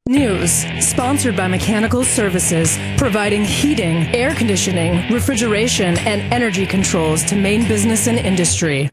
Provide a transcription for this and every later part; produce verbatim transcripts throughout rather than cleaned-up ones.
News, sponsored by Mechanical Services, providing heating, air conditioning, refrigeration, and energy controls to main business and industry.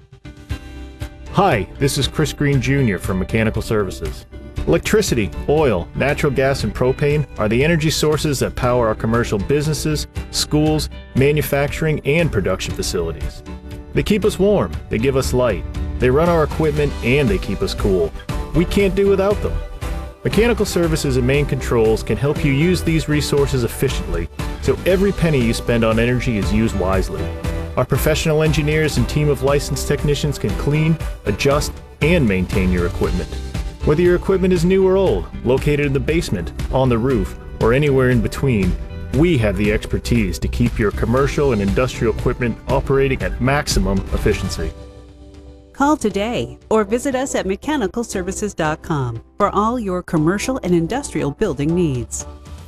Hi, this is Chris Green Junior from Mechanical Services. Electricity, oil, natural gas, and propane are the energy sources that power our commercial businesses, schools, manufacturing, and production facilities. They keep us warm, they give us light, they run our equipment, and they keep us cool. We can't do without them. Mechanical Services and Main Controls can help you use these resources efficiently, so every penny you spend on energy is used wisely. Our professional engineers and team of licensed technicians can clean, adjust, and maintain your equipment. Whether your equipment is new or old, located in the basement, on the roof, or anywhere in between, we have the expertise to keep your commercial and industrial equipment operating at maximum efficiency. Call today or visit us at mechanical services dot com for all your commercial and industrial building needs.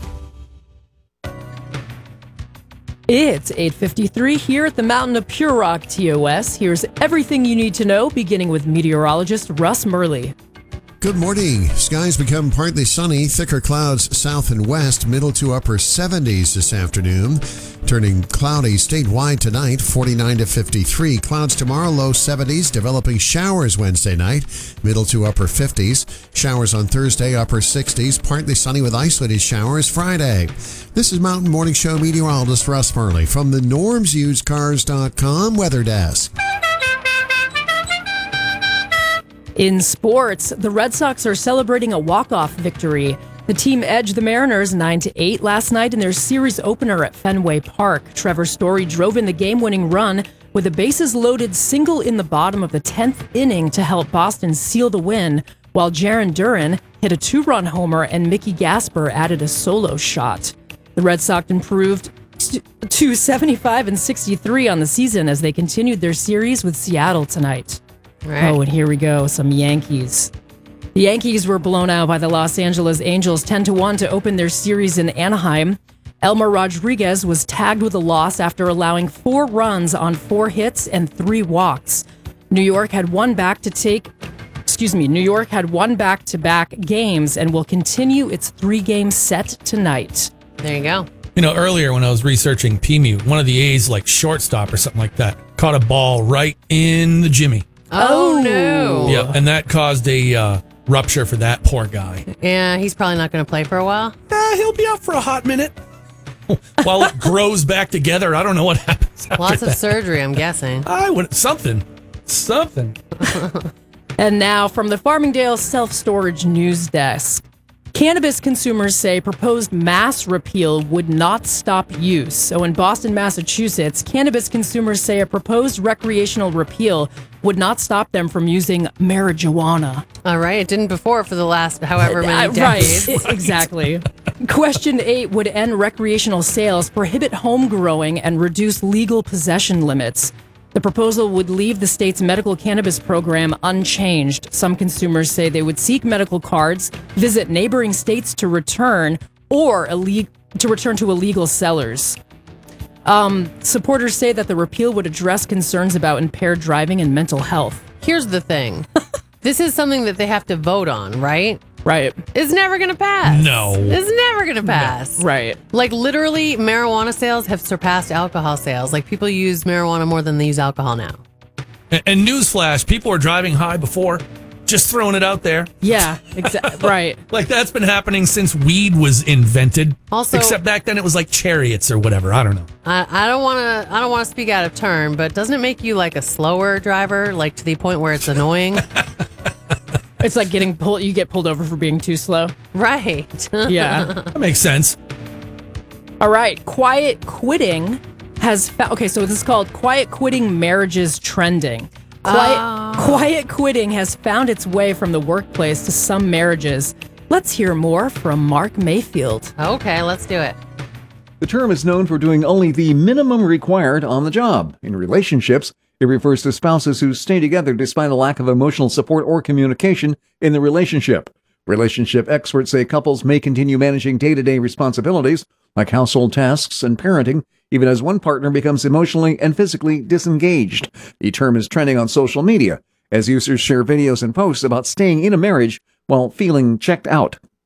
It's eight fifty-three here at the Mountain of Pure Rock T O S. Here's everything you need to know, beginning with meteorologist Russ Murley. Good morning. Skies become partly sunny, thicker clouds south and west, middle to upper seventies this afternoon. Turning cloudy statewide tonight, forty-nine to fifty-three. Clouds tomorrow, low seventies, developing showers Wednesday night, middle to upper fifties. Showers on Thursday, upper sixties, partly sunny with isolated showers Friday. This is Mountain Morning Show meteorologist Russ Murley from the norms used cars dot com Weather Desk. In sports, the Red Sox are celebrating a walk-off victory. The team edged the Mariners nine to eight last night in their series opener at Fenway Park. Trevor Story drove in the game-winning run with a bases-loaded single in the bottom of the tenth inning to help Boston seal the win, while Jarren Duran hit a two-run homer and Mickey Gasper added a solo shot. The Red Sox improved to seventy-five and sixty-three on the season as they continued their series with Seattle tonight. Right. Oh, and here we go, some Yankees. The Yankees were blown out by the Los Angeles Angels ten to one to open their series in Anaheim. Elmer Rodriguez was tagged with a loss after allowing four runs on four hits and three walks. New York had one back to take, excuse me, New York had one back-to-back games and will continue its three-game set tonight. There you go. You know, earlier when I was researching P M U, one of the A's, like shortstop or something like that, caught a ball right in the Jimmy. Oh, no. Yeah, and that caused a uh, rupture for that poor guy. Yeah, he's probably not going to play for a while. Uh, he'll be out for a hot minute. While it grows back together, I don't know what happens after Lots of that. surgery, I'm guessing. I would something, something. And now from the Farmingdale Self-Storage News Desk. Cannabis consumers say proposed mass repeal would not stop use. So in Boston, Massachusetts, cannabis consumers say a proposed recreational repeal would not stop them from using marijuana. All right. It didn't before for the last however many Uh, decades. Right, exactly. Question eight would end recreational sales, prohibit home growing, and reduce legal possession limits. The proposal would leave the state's medical cannabis program unchanged. Some consumers say they would seek medical cards, visit neighboring states to return, or illeg- to return to illegal sellers. Um, supporters say that the repeal would address concerns about impaired driving and mental health. Here's the thing. This is something that they have to vote on, right? Right. It's never going to pass. No. It's never going to pass. Right. Like, literally, marijuana sales have surpassed alcohol sales. Like, people use marijuana more than they use alcohol now. And, and newsflash, people were driving high before. Just throwing it out there. Yeah, exactly. Right. Like, that's been happening since weed was invented. Also- except back then it was like chariots or whatever. I don't know. I, I don't want to. I don't want to speak out of turn, but doesn't it make you like a slower driver, like to the point where it's annoying? It's like getting pulled. You get pulled over for being too slow. Right. Yeah. That makes sense. All right. Quiet quitting has found. Okay, so this is called Quiet Quitting Marriages Trending. Quiet, Oh. quiet quitting has found its way from the workplace to some marriages. Let's hear more from Mark Mayfield. Okay, let's do it. The term is known for doing only the minimum required on the job. In relationships, it refers to spouses who stay together despite a lack of emotional support or communication in the relationship. Relationship experts say couples may continue managing day-to-day responsibilities like household tasks and parenting, even as one partner becomes emotionally and physically disengaged. The term is trending on social media as users share videos and posts about staying in a marriage while feeling checked out.